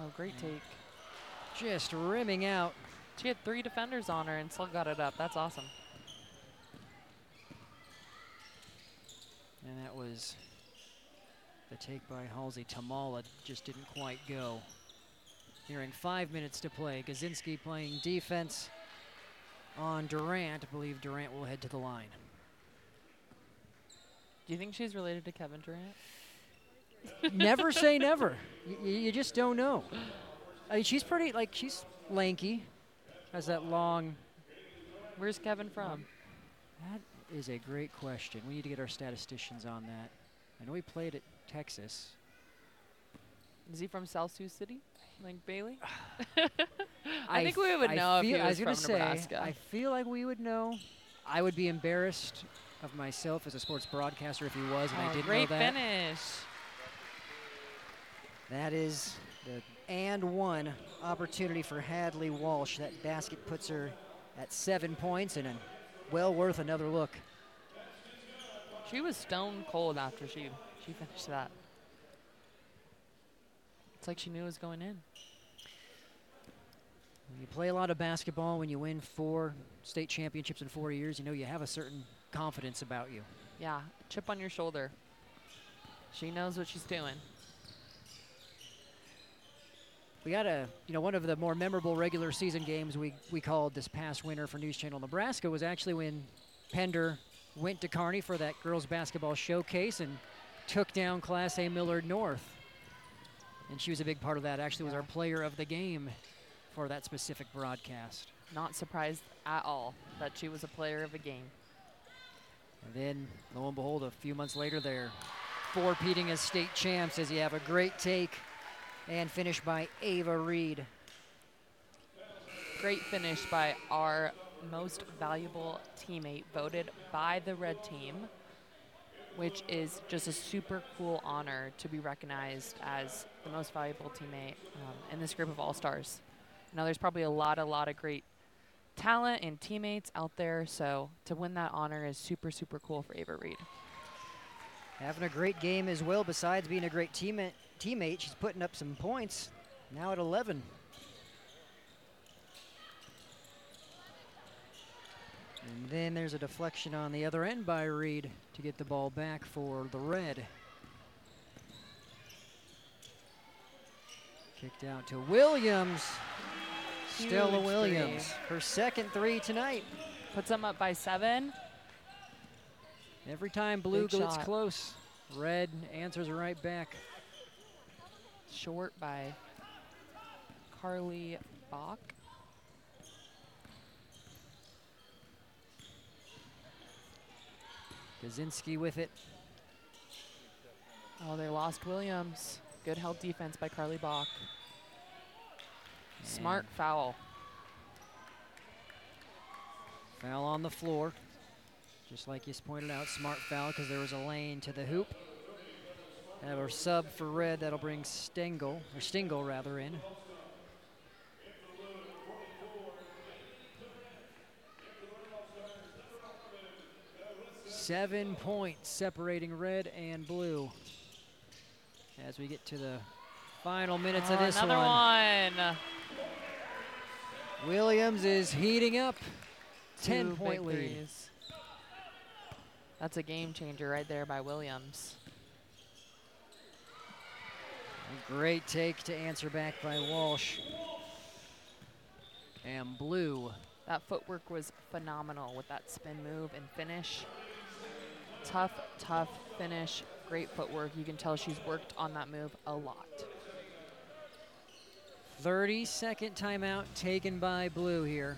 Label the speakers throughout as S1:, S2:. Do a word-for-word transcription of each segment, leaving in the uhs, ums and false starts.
S1: Oh, great take.
S2: Just rimming out.
S1: She had three defenders on her and still got it up. That's awesome.
S2: And that was the take by Halsey. Tamala just didn't quite go. Nearing five minutes to play. Gazinski playing defense on Durant. I believe Durant will head to the line.
S1: Do you think she's related to Kevin Durant?
S2: Never say never. Y you just don't know. I mean, she's pretty, like, she's lanky. Has that long.
S1: Where's Kevin from?
S2: Um, that is a great question. We need to get our statisticians on that. I know he played at Texas.
S1: Is he from South Sioux City, like Bailey? I,
S2: I
S1: think we would
S2: I
S1: know if
S2: feel,
S1: he
S2: I
S1: was,
S2: was gonna
S1: from
S2: say,
S1: Nebraska.
S2: I feel like we would know. I would be embarrassed of myself as a sports broadcaster if he was, and
S1: oh,
S2: I didn't
S1: great
S2: know that.
S1: finish.
S2: That is the and one opportunity for Hadley Walsh. That basket puts her at seven points and a well worth another look.
S1: She was stone cold after she she finished that. It's like she knew it was going in.
S2: When you play a lot of basketball, when you win four state championships in four years, you know you have a certain confidence about you.
S1: Yeah, chip on your shoulder. She knows what she's doing.
S2: We got a, you know, one of the more memorable regular season games we, we called this past winter for News Channel Nebraska was actually when Pender went to Kearney for that girls basketball showcase and took down Class A Millard North. And she was a big part of that. Actually was our player of the game for that specific broadcast.
S1: Not surprised at all that she was a player of the game.
S2: And then, lo and behold, a few months later, they're four-peating as state champs as you have a great take and finish by Ava Reed.
S1: Great finish by our most valuable teammate, voted by the red team, which is just a super cool honor to be recognized as the most valuable teammate um, in this group of all-stars. Now, there's probably a lot, a lot of great talent and teammates out there, so to win that honor is super, super cool for Ava Reed.
S2: Having a great game as well, besides being a great teammate, teammate, she's putting up some points, now at eleven. And then there's a deflection on the other end by Reed to get the ball back for the red. Kicked out to Williams.
S1: Huge
S2: Stella
S1: three.
S2: Williams, her second three tonight.
S1: Puts them up by seven.
S2: Every time blue
S1: Big
S2: gets
S1: shot.
S2: close, red answers right back.
S1: Short by Carly Bach.
S2: Gazinski with it.
S1: Oh, they lost Williams. Good help defense by Carly Bach. Smart
S2: And
S1: foul.
S2: foul on the floor. Just like you pointed out, smart foul because there was a lane to the hoop. Have a sub for red. That'll bring Stengel, or Stingle rather, in. Seven points separating red and blue. As we get to the final minutes
S1: Oh,
S2: of this
S1: another
S2: one.
S1: one.
S2: Williams is heating up.
S1: Two
S2: ten point
S1: big
S2: lead.
S1: threes. That's a game changer right there by Williams.
S2: A great take to answer back by Walsh. And blue.
S1: That footwork was phenomenal with that spin move and finish. Tough, tough finish. Great footwork. You can tell she's worked on that move a lot.
S2: thirty second timeout taken by blue here.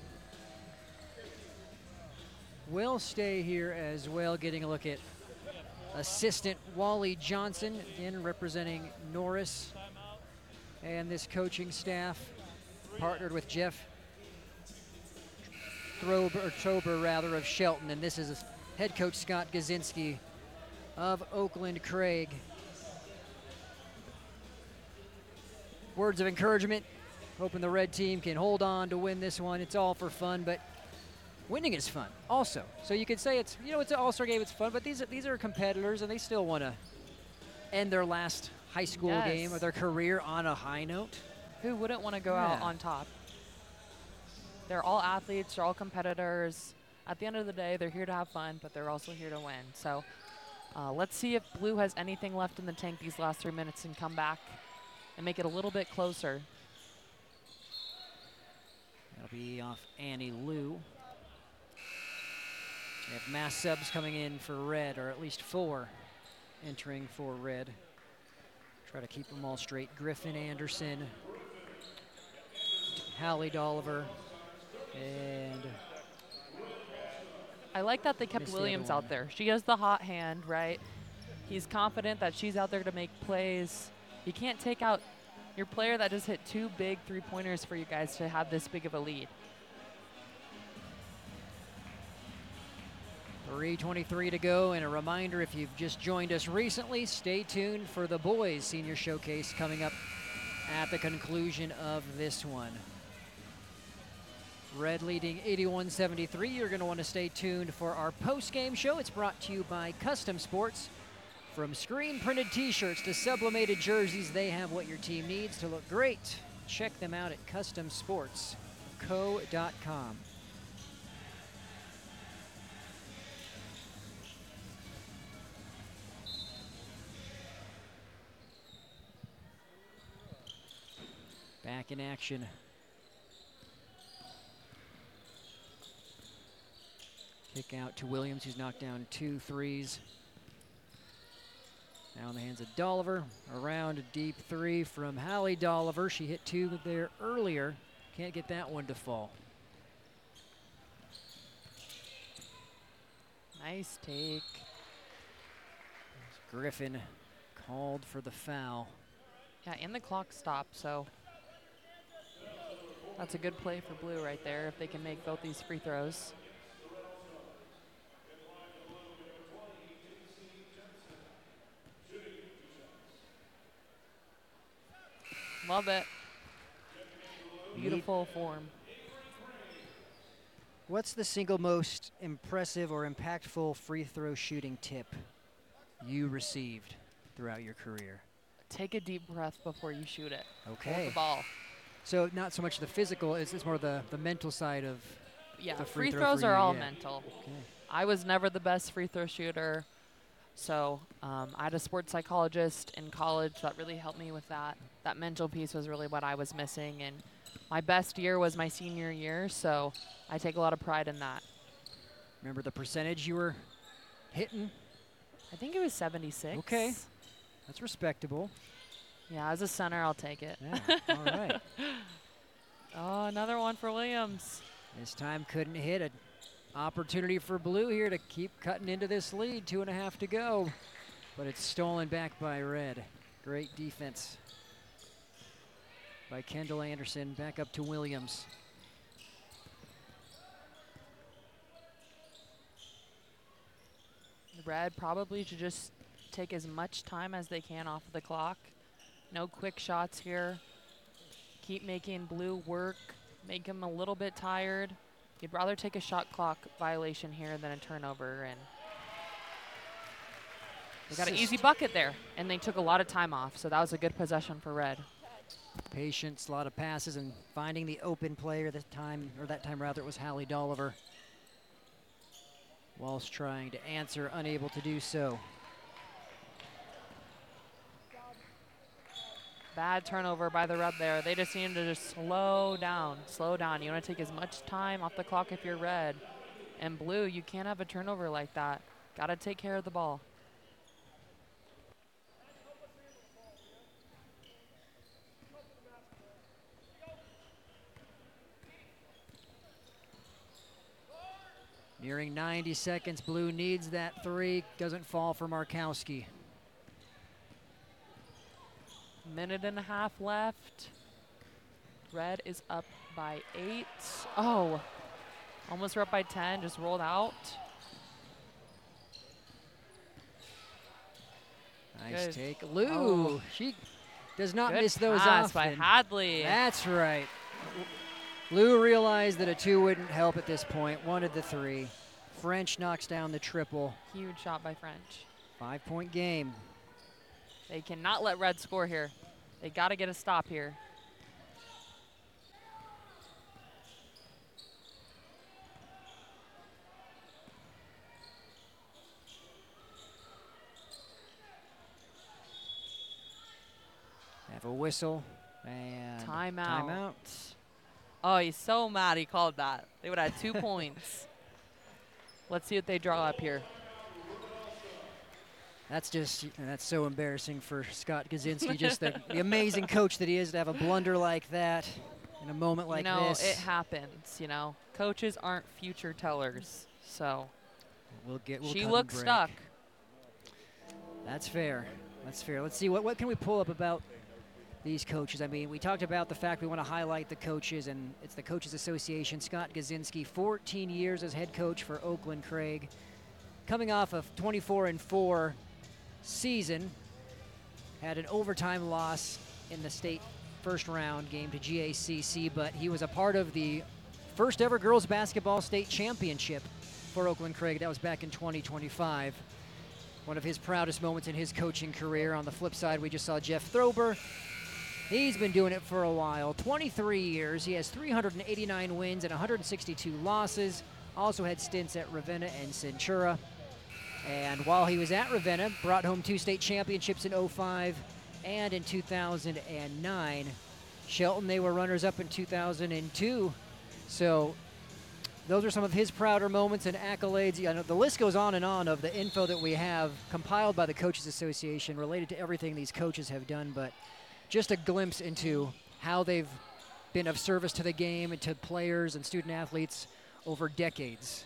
S2: We'll stay here as well, getting a look at assistant Wally Johnson, again representing Norris and this coaching staff, partnered with Jeff Throber, or Trober rather, of Shelton, and this is head coach Scott Gazinski of Oakland Craig. Words of encouragement, hoping the red team can hold on to win this one. It's all for fun, but winning is fun also. So you could say it's, you know, it's an all-star game, it's fun, but these are, these are competitors and they still want to end their last high school
S1: Yes.
S2: game of their career on a high note.
S1: Who wouldn't want to go
S2: Yeah.
S1: out on top? They're all athletes, they're all competitors. At the end of the day, they're here to have fun, but they're also here to win. So uh, let's see if Blue has anything left in the tank these last three minutes and come back and make it a little bit closer.
S2: That'll be off Annie Liu. We have mass subs coming in for Red, or at least four entering for Red. Try to keep them all straight. Griffin Anderson, Hallie Dolliver, and
S1: I like that they kept
S2: Missed the other
S1: Williams
S2: one.
S1: out there. She has the hot hand, right? He's confident that she's out there to make plays. You can't take out your player that just hit two big three-pointers for you guys to have this big of a lead.
S2: three twenty-three to go, and a reminder, if you've just joined us recently, stay tuned for the boys senior showcase coming up at the conclusion of this one. Red leading eighty-one seventy-three. You're going to want to stay tuned for our post-game show. It's brought to you by Custom Sports. From screen-printed t-shirts to sublimated jerseys, they have what your team needs to look great. Check them out at custom sports co dot com. Back in action. Kick out to Williams, who's knocked down two threes. Now in the hands of Dolliver. Around a deep three from Hallie Dolliver. She hit two there earlier. Can't get that one to fall.
S1: Nice take.
S2: Griffin called for the foul.
S1: Yeah, and the clock stopped, so that's a good play for Blue right there if they can make both these free throws. Love it. Beautiful form.
S2: What's the single most impressive or impactful free throw shooting tip you received throughout your career?
S1: Take a deep breath before you shoot it. Hold
S2: Okay.
S1: the ball.
S2: So not so much the physical, it's, it's more the, the mental side of
S1: Yeah,
S2: the
S1: free,
S2: free throw
S1: throws
S2: for
S1: are
S2: you,
S1: all
S2: yeah.
S1: mental.
S2: Okay.
S1: I was never the best free throw shooter, so um, I had a sports psychologist in college that really helped me with that. That mental piece was really what I was missing, and my best year was my senior year, so I take a lot of pride in that.
S2: Remember the percentage you were hitting?
S1: I think it was seventy-six.
S2: Okay. That's respectable.
S1: Yeah, as a center, I'll take it.
S2: Yeah, all right.
S1: Oh, another one for Williams.
S2: This time couldn't hit. An opportunity for Blue here to keep cutting into this lead. Two and a half to go. But it's stolen back by Red. Great defense by Kendall Anderson. Back up to Williams.
S1: Red probably should just take as much time as they can off of the clock. No quick shots here. Keep making Blue work, make him a little bit tired. You'd rather take a shot clock violation here than a turnover, and they got an easy bucket there, and they took a lot of time off, so that was a good possession for Red.
S2: Patience, a lot of passes, and finding the open player this time, or that time rather, it was Hallie Dolliver. Walsh trying to answer, unable to do so.
S1: Bad turnover by the Red there. They just need to just slow down, slow down. You want to take as much time off the clock if you're Red. And Blue, you can't have a turnover like that. Got to take care of the ball.
S2: Nearing ninety seconds, Blue needs that three. Doesn't fall for Markowski.
S1: Minute and a half left. Red is up by eight. Oh, almost were up by ten, just rolled out.
S2: Nice
S1: Good.
S2: take. Lou,
S1: Oh.
S2: she does not
S1: Good
S2: miss those
S1: pass
S2: often.
S1: by Hadley.
S2: That's right. Lou realized that a two wouldn't help at this point, wanted the three. French knocks down the triple.
S1: Huge shot by French.
S2: Five-point game.
S1: They cannot let Red score here. They got to get a stop here.
S2: a whistle and
S1: Timeout.
S2: timeout.
S1: Oh, he's so mad he called that. They would have had two points. Let's see what they draw up here.
S2: That's just, that's so embarrassing for Scott Gazinski, just the, the amazing coach that he is to have a blunder like that in a moment like
S1: you know,
S2: this.
S1: it happens, you know. Coaches aren't future tellers, so.
S2: We'll get, we'll
S1: she
S2: cut
S1: looks
S2: and break.
S1: stuck.
S2: That's fair. That's fair. Let's see, what, what can we pull up about these coaches? I mean, we talked about the fact we want to highlight the coaches, and it's the Coaches Association. Scott Gazinski, fourteen years as head coach for Oakland Craig, coming off of twenty-four and four season, had an overtime loss in the state first round game to G A C C, but he was a part of the first ever girls basketball state championship for Oakland Craig. That was back in twenty twenty-five. One of his proudest moments in his coaching career. On the flip side, we just saw Jeff Throber. He's been doing it for a while, twenty-three years. He has three hundred eighty-nine wins and one hundred sixty-two losses. Also had stints at Ravenna and Centura. And while he was at Ravenna, brought home two state championships in oh five and in two thousand nine. Shelton, they were runners-up in two thousand two. So those are some of his prouder moments and accolades. You know, the list goes on and on of the info that we have compiled by the Coaches Association related to everything these coaches have done, but just a glimpse into how they've been of service to the game and to players and student athletes over decades.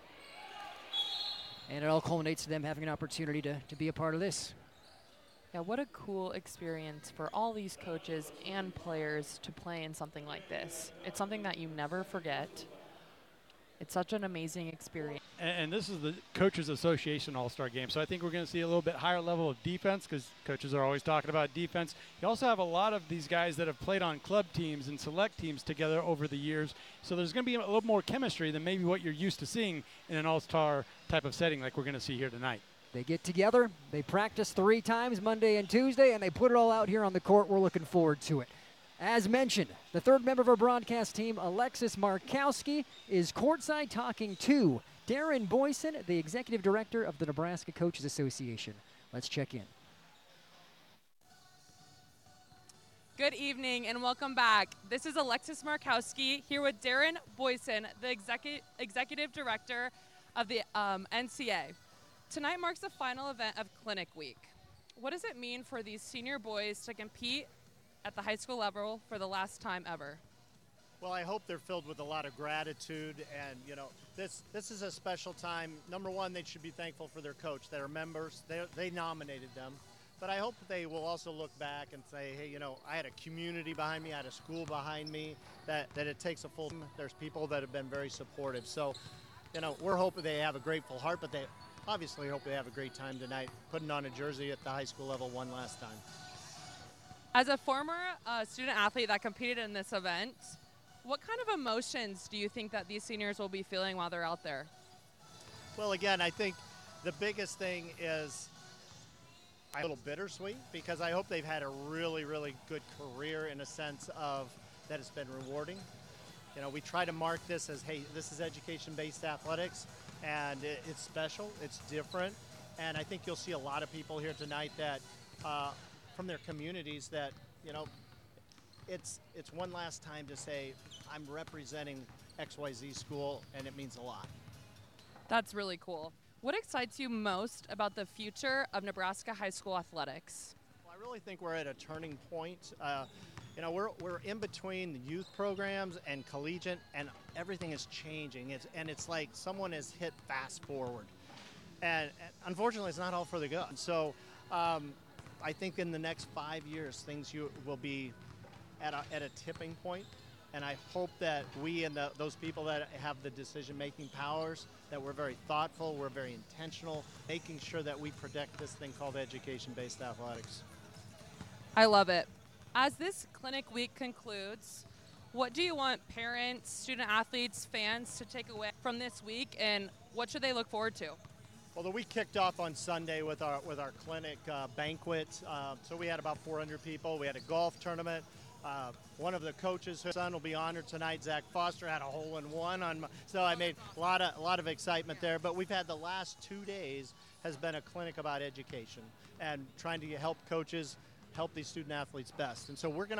S2: And it all culminates to them having an opportunity to, to be a part of this.
S1: Yeah, what a cool experience for all these coaches and players to play in something like this. It's something that you never forget. It's such an amazing experience.
S3: And, and this is the Coaches Association All-Star Game, so I think we're going to see a little bit higher level of defense because coaches are always talking about defense. You also have a lot of these guys that have played on club teams and select teams together over the years, so there's going to be a little more chemistry than maybe what you're used to seeing in an all-star type of setting like we're going to see here tonight.
S2: They get together, they practice three times, Monday and Tuesday, and they put it all out here on the court. We're looking forward to it. As mentioned, the third member of our broadcast team, Alexis Markowski, is courtside talking to Darren Boyson, the executive director of the Nebraska Coaches Association. Let's check in.
S4: Good evening and welcome back. This is Alexis Markowski here with Darren Boyson, the execu- executive director of the um, N C A. Tonight marks the final event of Clinic Week. What does it mean for these senior boys to compete at the high school level for the last time ever?
S5: Well, I hope they're filled with a lot of gratitude, and you know, this this is a special time. Number one, they should be thankful for their coach. They're members. They they nominated them, but I hope they will also look back and say, hey, you know, I had a community behind me, I had a school behind me. That that it takes a full. There's people that have been very supportive. So, you know, we're hoping they have a grateful heart, but they obviously hope they have a great time tonight, putting on a jersey at the high school level one last time.
S4: As a former uh, student athlete that competed in this event, what kind of emotions do you think that these seniors will be feeling while they're out there?
S5: Well, again, I think the biggest thing is a little bittersweet because I hope they've had a really, really good career in a sense of that it's been rewarding. You know, we try to mark this as, hey, this is education-based athletics, and it, it's special, it's different, and I think you'll see a lot of people here tonight that uh, from their communities that, you know, it's it's one last time to say, I'm representing X Y Z school, and it means a lot.
S4: That's really cool. What excites you most about the future of Nebraska high school athletics?
S5: Well, I really think we're at a turning point. Uh, you know, we're, we're in between the youth programs and collegiate, and everything is changing. It's, and it's like someone has hit fast forward. And, and unfortunately, it's not all for the good. So um, I think in the next five years, things you, will be at a, at a tipping point. And I hope that we and the, those people that have the decision-making powers, that we're very thoughtful, we're very intentional, making sure that we protect this thing called education-based athletics.
S4: I love it. As this clinic week concludes, what do you want parents, student athletes, fans to take away from this week, and what should they look forward to?
S5: Well, the week kicked off on Sunday with our with our clinic uh, banquet. Uh, so we had about four hundred people. We had a golf tournament. Uh, one of the coaches, his son, will be honored tonight. Zach Foster had a hole in one on. My, so I made a lot of a lot of excitement there. But we've had the last two days has been a clinic about education and trying to help coaches help these student athletes best. And so we're going to